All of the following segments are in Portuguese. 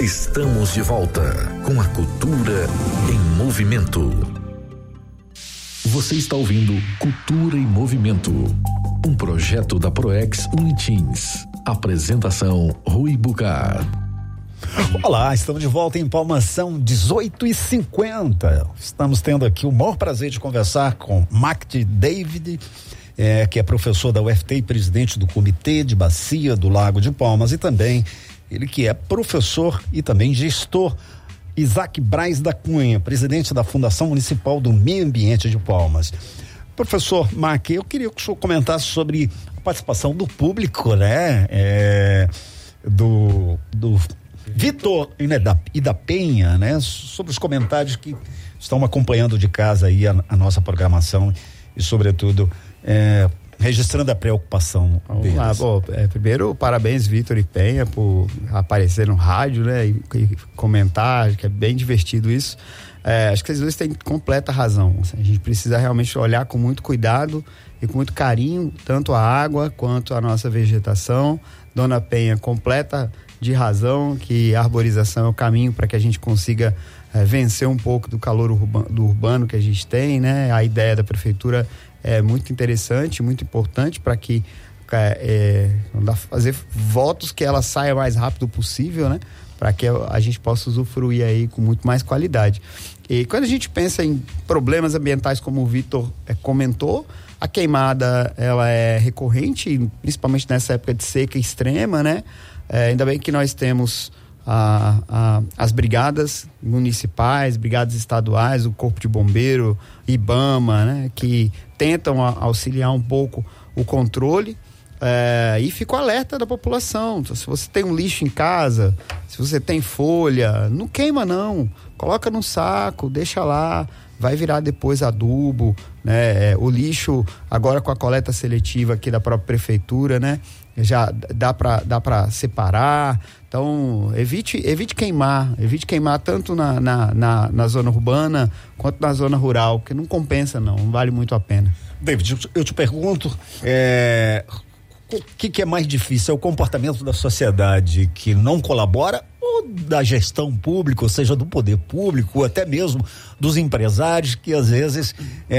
Estamos de volta com a Cultura em Movimento. Você está ouvindo Cultura em Movimento, um projeto da Proex Unitins. Apresentação Rui Bucar. Olá, estamos de volta em Palmas, são 18h50. Estamos tendo aqui o maior prazer de conversar com Macti David, que é professor da UFT e presidente do Comitê de Bacia do Lago de Palmas, e também ele que é professor e também gestor, Isaac Braz da Cunha, presidente da Fundação Municipal do Meio Ambiente de Palmas. Professor Mac, eu queria que o senhor comentasse sobre a participação do público, né? Do Vitor e da Penha, né? Sobre os comentários que estão acompanhando de casa aí a nossa programação e, sobretudo, registrando a preocupação deles. Vamos lá, primeiro, parabéns Vitor e Penha por aparecer no rádio, né? E comentar, que é bem divertido isso. Acho que vocês dois têm completa razão. A gente precisa realmente olhar com muito cuidado e com muito carinho, tanto a água quanto a nossa vegetação. Dona Penha completa de razão que a arborização é o caminho para que a gente consiga vencer um pouco do calor urbano que a gente tem, né? A ideia da prefeitura é muito interessante, muito importante para que fazer votos que ela saia o mais rápido possível, né? Para que a gente possa usufruir aí com muito mais qualidade. E quando a gente pensa em problemas ambientais, como o Vitor comentou, a queimada ela é recorrente, principalmente nessa época de seca extrema, né? Ainda bem que nós temos as brigadas municipais, brigadas estaduais, o Corpo de Bombeiro, IBAMA, né? Que tentam auxiliar um pouco o controle. E fica o alerta da população. Então, se você tem um lixo em casa, se você tem folha, não queima não, coloca no saco, deixa lá, vai virar depois adubo, né? O lixo agora com a coleta seletiva aqui da própria prefeitura, né? Já dá para separar. Então evite queimar tanto na zona urbana quanto na zona rural, que não compensa não vale muito a pena. David, eu te pergunto, o que é mais difícil? É o comportamento da sociedade que não colabora, ou da gestão pública, ou seja, do poder público, ou até mesmo dos empresários que às vezes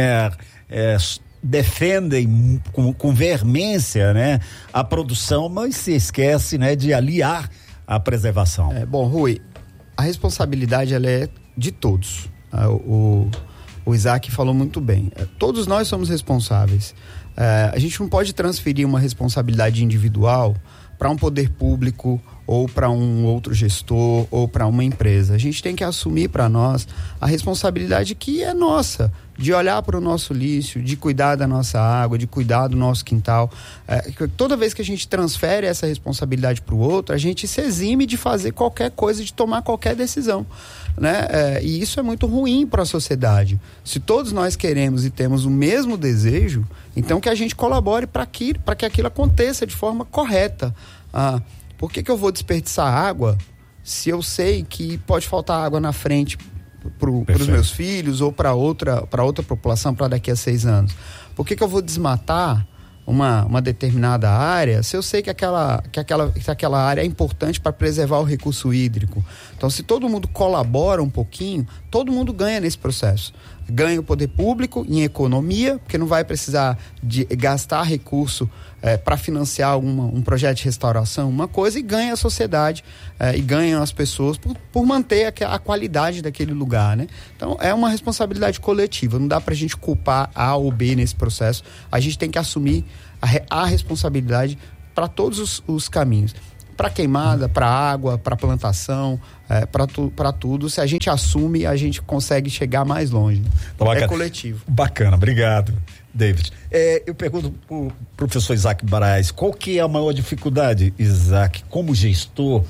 defendem com veemência, né, a produção, mas se esquece, né, de aliar a preservação? Bom, Rui, a responsabilidade ela é de todos. O Isaac falou muito bem. Todos nós somos responsáveis. A gente não pode transferir uma responsabilidade individual para um poder público ou para um outro gestor ou para uma empresa. A gente tem que assumir para nós a responsabilidade que é nossa, de olhar para o nosso lixo, de cuidar da nossa água, de cuidar do nosso quintal. Toda vez que a gente transfere essa responsabilidade para o outro, a gente se exime de fazer qualquer coisa, de tomar qualquer decisão, né? E isso é muito ruim para a sociedade. Se todos nós queremos e temos o mesmo desejo, então que a gente colabore para que aquilo aconteça de forma correta. Por que eu vou desperdiçar água se eu sei que pode faltar água na frente para os meus filhos ou para outra população para daqui a 6 anos? Por que eu vou desmatar uma determinada área se eu sei que aquela área é importante para preservar o recurso hídrico? Então, se todo mundo colabora um pouquinho, todo mundo ganha nesse processo. Ganha o poder público em economia, porque não vai precisar de gastar recurso para financiar um projeto de restauração, uma coisa, e ganha a sociedade e ganham as pessoas por manter a qualidade daquele lugar, né? Então é uma responsabilidade coletiva, não dá pra gente culpar A ou B nesse processo. A gente tem que assumir a responsabilidade para todos os caminhos, para queimada, para água, para plantação, para tudo. Se a gente assume, a gente consegue chegar mais longe. É coletivo. Bacana, obrigado, David. Eu pergunto pro professor Isaac Braz, qual que é a maior dificuldade, Isaac, como gestor,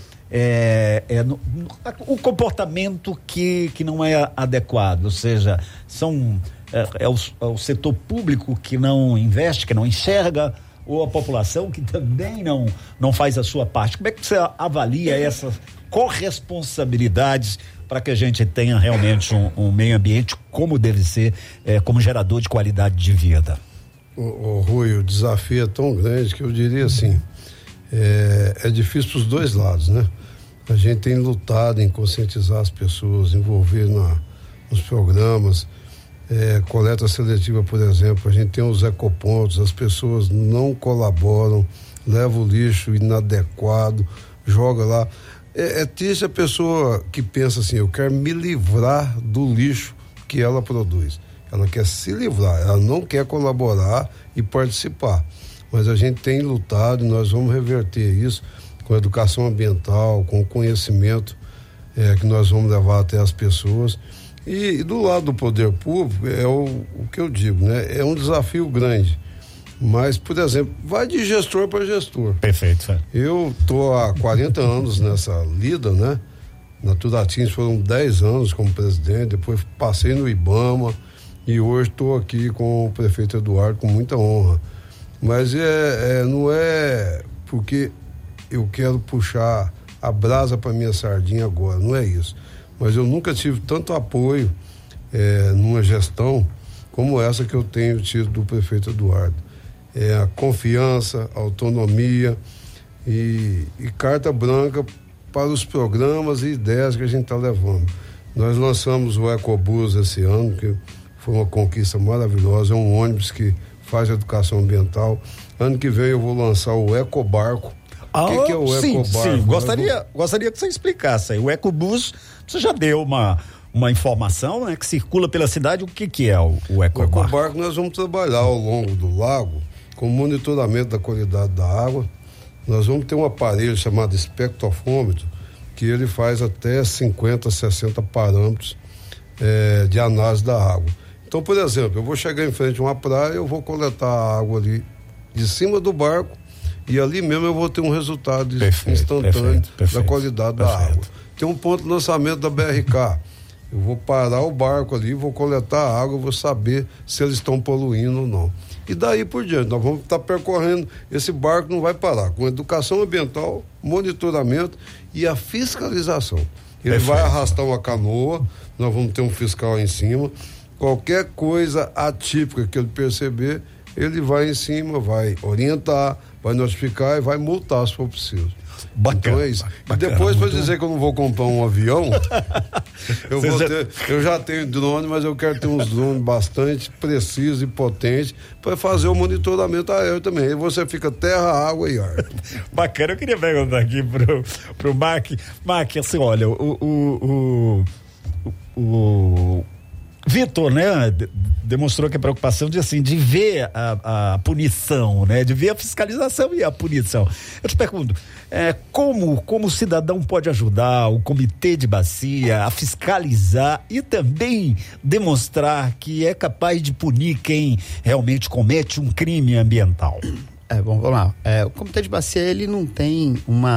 o comportamento que não é adequado, ou seja, é o setor público que não investe, que não enxerga, ou a população que também não faz a sua parte? Como é que você avalia essas corresponsabilidades para que a gente tenha realmente um meio ambiente como deve ser, como gerador de qualidade de vida? Rui, o desafio é tão grande que eu diria assim, é difícil para os dois lados, né? A gente tem lutado em conscientizar as pessoas, envolver nos programas, coleta seletiva, por exemplo. A gente tem os ecopontos, as pessoas não colaboram, levam o lixo inadequado, joga lá. É triste a pessoa que pensa assim, eu quero me livrar do lixo que ela produz. Ela quer se livrar, ela não quer colaborar e participar. Mas a gente tem lutado e nós vamos reverter isso com educação ambiental, com conhecimento que nós vamos levar até as pessoas. E do lado do poder público, é o que eu digo, né? É um desafio grande. Mas, por exemplo, vai de gestor para gestor. Perfeito. Eu estou há 40 anos nessa lida, né? Na Turatins foram 10 anos como presidente, depois passei no IBAMA e hoje estou aqui com o prefeito Eduardo com muita honra. Mas não é porque eu quero puxar a brasa para minha sardinha agora, não é isso. Mas eu nunca tive tanto apoio numa gestão como essa que eu tenho tido do prefeito Eduardo. A confiança, a autonomia e carta branca para os programas e ideias que a gente está levando. Nós lançamos o Ecobus esse ano, que foi uma conquista maravilhosa, é um ônibus que faz educação ambiental. Ano que vem eu vou lançar o Ecobarco. O que é o Ecobarco? Sim, gostaria que você explicasse aí. O Ecobus, você já deu uma informação, né, que circula pela cidade. O que é o Ecobarco? O Ecobarco nós vamos trabalhar ao longo do lago com monitoramento da qualidade da água. Nós vamos ter um aparelho chamado espectrofômetro, que ele faz até 50, 60 parâmetros de análise da água. Então, por exemplo, eu vou chegar em frente a uma praia, eu vou coletar a água ali de cima do barco e ali mesmo eu vou ter um resultado instantâneo da qualidade da água. Tem um ponto de lançamento da BRK. Eu vou parar o barco ali, vou coletar a água, vou saber se eles estão poluindo ou não. E daí por diante, nós vamos estar percorrendo, esse barco não vai parar, com educação ambiental, monitoramento e a fiscalização. Ele vai arrastar uma canoa, nós vamos ter um fiscal em cima, qualquer coisa atípica que ele perceber, ele vai em cima, vai orientar, vai notificar e vai multar se for preciso. Bacana, então é isso. Bacana, e depois, para dizer que eu não vou comprar um avião, eu já tenho drone, mas eu quero ter uns drones bastante precisos e potentes para fazer o monitoramento aéreo também. Aí você fica terra, água e ar. Bacana, eu queria perguntar aqui pro Mark. Mark, assim, olha, o Vitor, né, demonstrou que a preocupação de ver a punição, né, de ver a fiscalização e a punição. Eu te pergunto, como o cidadão pode ajudar o comitê de bacia a fiscalizar e também demonstrar que é capaz de punir quem realmente comete um crime ambiental? Bom, vamos lá. O comitê de bacia, ele não tem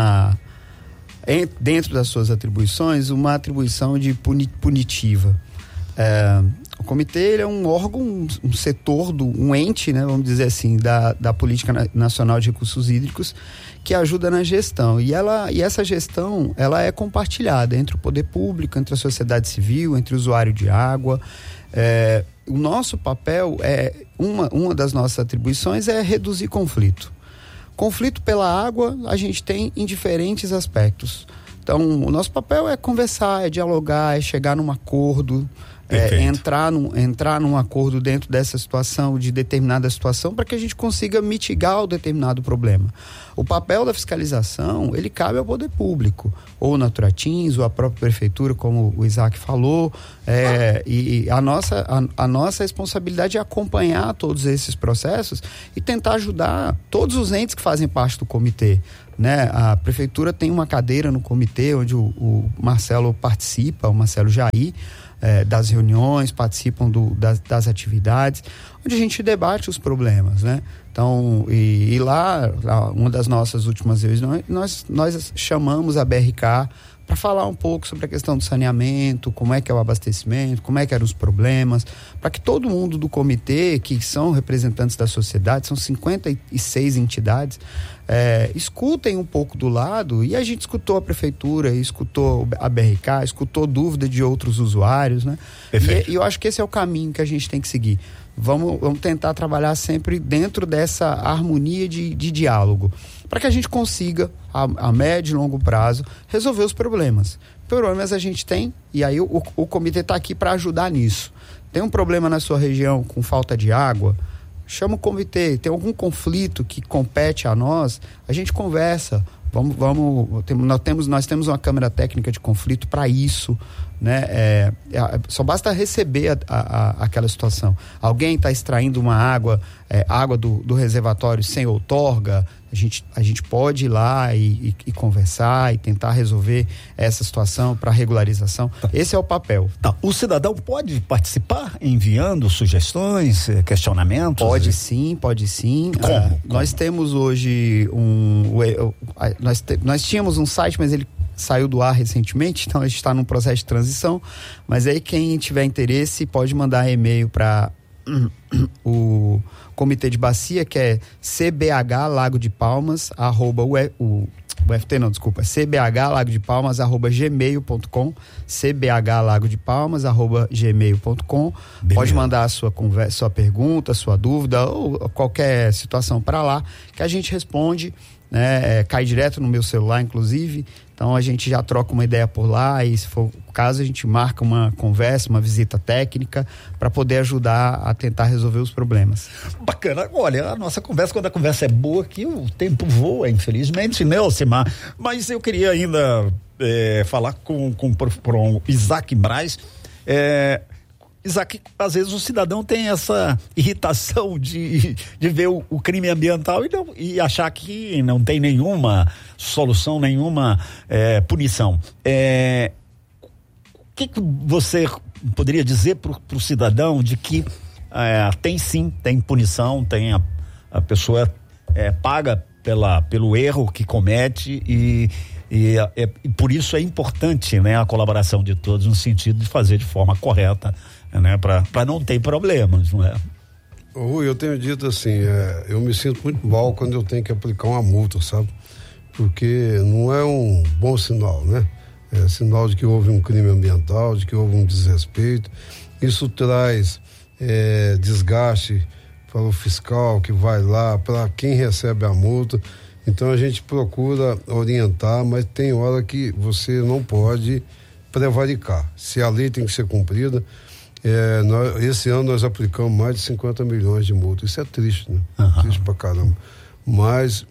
dentro das suas atribuições, uma atribuição de punitiva. O comitê, ele é um órgão, um setor, um ente, né, vamos dizer assim, da Política Nacional de Recursos Hídricos, que ajuda na gestão. E essa gestão, ela é compartilhada entre o poder público, entre a sociedade civil, entre o usuário de água. O nosso papel, uma das nossas atribuições é reduzir conflito. Conflito pela água, a gente tem em diferentes aspectos. Então, o nosso papel é conversar, é dialogar, é chegar num acordo, entrar num acordo dentro dessa situação, de determinada situação, para que a gente consiga mitigar o determinado problema. O papel da fiscalização, ele cabe ao poder público, ou na Turatins, ou a própria prefeitura, como o Isaac falou, e a nossa responsabilidade é acompanhar todos esses processos e tentar ajudar todos os entes que fazem parte do comitê, né? A prefeitura tem uma cadeira no comitê onde o Marcelo participa, o Marcelo Jair, das reuniões, participam das atividades, onde a gente debate os problemas, né? Então, e lá, uma das nossas últimas reuniões, nós chamamos a BRK para falar um pouco sobre a questão do saneamento, como é que é o abastecimento, como é que eram os problemas, para que todo mundo do comitê, que são representantes da sociedade, são 56 entidades, escutem um pouco do lado. E a gente escutou a prefeitura, escutou a BRK, escutou dúvida de outros usuários, né? E eu acho que esse é o caminho que a gente tem que seguir. vamos tentar trabalhar sempre dentro dessa harmonia de diálogo, para que a gente consiga, a médio e longo prazo, resolver os problemas. Problemas a gente tem, e aí o comitê está aqui para ajudar nisso. Tem um problema na sua região com falta de água, chama o comitê. Tem algum conflito que compete a nós, a gente conversa. Nós temos uma câmara técnica de conflito para isso, né? Só basta receber aquela situação. Alguém está extraindo uma água do reservatório sem outorga, a gente pode ir lá e conversar e tentar resolver essa situação para regularização. Tá. Esse é o papel. Tá. O cidadão pode participar enviando sugestões, questionamentos? Pode sim. Como? Nós temos hoje nós tínhamos um site, mas ele saiu do ar recentemente, então a gente está num processo de transição, mas aí quem tiver interesse pode mandar e-mail para o Comitê de Bacia, que é cbhlagodepalmas, cbhlagodepalmas@gmail.com, cbhlagodepalmas@gmail.com. Pode mandar a sua pergunta, sua dúvida ou qualquer situação para lá, que a gente responde, né? Cai direto no meu celular, inclusive. Então a gente já troca uma ideia por lá e, se for o caso, a gente marca uma conversa, uma visita técnica para poder ajudar a tentar resolver os problemas. Bacana. Olha, a nossa conversa, quando a conversa é boa aqui, o tempo voa, infelizmente, né, Alcimar? Mas eu queria ainda falar com o Isaac Braz. Isaac, às vezes o cidadão tem essa irritação de ver o crime ambiental e achar que não tem nenhuma solução, nenhuma punição. O que você poderia dizer para o cidadão de que tem punição, a pessoa paga pelo erro que comete e por isso é importante, né, a colaboração de todos no sentido de fazer de forma correta, né, para não ter problemas, não é? Rui, eu tenho dito assim, eu me sinto muito mal quando eu tenho que aplicar uma multa, sabe? Porque não é um bom sinal, né? É sinal de que houve um crime ambiental, de que houve um desrespeito. Isso traz desgaste para o fiscal que vai lá, para quem recebe a multa. Então a gente procura orientar, mas tem hora que você não pode prevaricar. Se a lei tem que ser cumprida, esse ano nós aplicamos mais de 50 milhões de multas. Isso é triste, né? Uhum. Triste pra caramba. Mas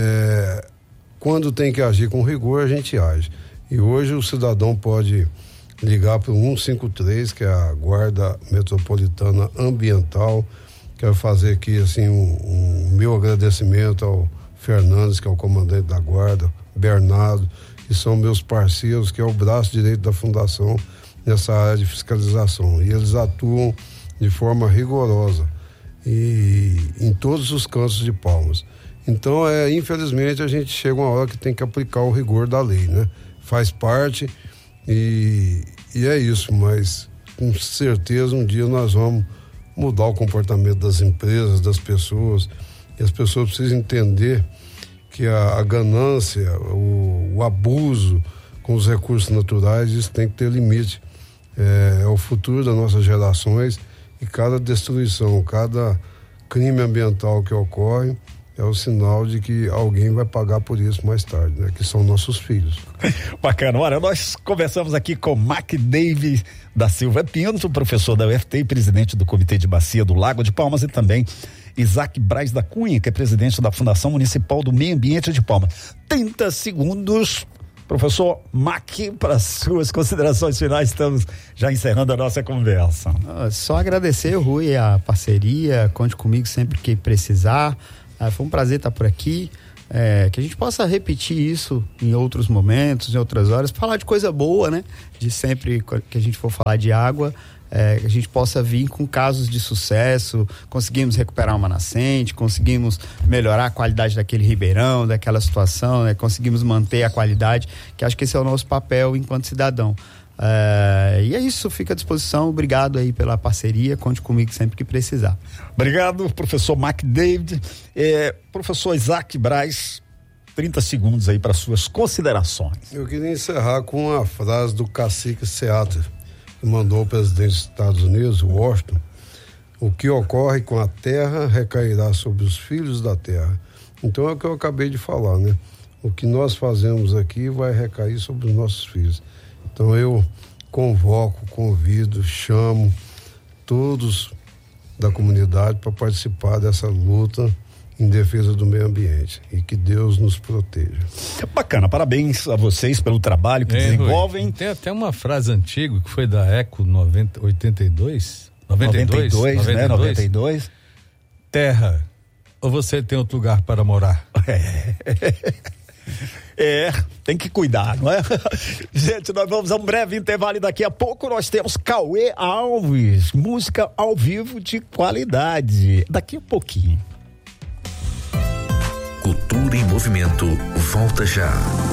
quando tem que agir com rigor, a gente age. E hoje o cidadão pode ligar para o 153, que é a Guarda Metropolitana Ambiental. Quero fazer aqui assim um meu agradecimento ao Fernandes, que é o comandante da Guarda, Bernardo, que são meus parceiros, que é o braço direito da Fundação nessa área de fiscalização. E eles atuam de forma rigorosa e em todos os cantos de Palmas. Então, infelizmente, a gente chega uma hora que tem que aplicar o rigor da lei, né? Faz parte e é isso, mas com certeza um dia nós vamos mudar o comportamento das empresas, das pessoas, e as pessoas precisam entender que a ganância, o abuso com os recursos naturais, isso tem que ter limite. É o futuro das nossas gerações e cada destruição, cada crime ambiental que ocorre é o sinal de que alguém vai pagar por isso mais tarde, né? Que são nossos filhos. Bacana. Olha, nós conversamos aqui com Mac David da Silva Pinto, professor da UFT e presidente do Comitê de Bacia do Lago de Palmas, e também Isaac Braz da Cunha, que é presidente da Fundação Municipal do Meio Ambiente de Palmas. 30 segundos, professor Mac, para suas considerações finais. Estamos já encerrando a nossa conversa. Só agradecer, Rui, a parceria, conte comigo sempre que precisar. Foi um prazer estar por aqui, que a gente possa repetir isso em outros momentos, em outras horas, falar de coisa boa, né? De sempre que a gente for falar de água, que a gente possa vir com casos de sucesso, conseguimos recuperar uma nascente, conseguimos melhorar a qualidade daquele ribeirão, daquela situação, né? Conseguimos manter a qualidade, que acho que esse é o nosso papel enquanto cidadão. E é isso, fica à disposição. Obrigado aí pela parceria, conte comigo sempre que precisar. Obrigado, professor Mac David. Professor Isaac Braz, 30 segundos aí para suas considerações. Eu queria encerrar com uma frase do cacique Seattle, que mandou o presidente dos Estados Unidos, Washington. O que ocorre com a terra recairá sobre os filhos da terra. Então é o que eu acabei de falar, né? O que nós fazemos aqui vai recair sobre os nossos filhos. Então eu convoco, convido, chamo todos da comunidade para participar dessa luta em defesa do meio ambiente e que Deus nos proteja. Bacana, parabéns a vocês pelo trabalho que desenvolvem. Rui, tem até uma frase antiga que foi da Eco 92, né? 92. Terra, ou você tem outro lugar para morar? Tem que cuidar, não é? Gente, nós vamos a um breve intervalo e daqui a pouco nós temos Cauê Alves, música ao vivo de qualidade. Daqui a pouquinho. Cultura em Movimento volta já.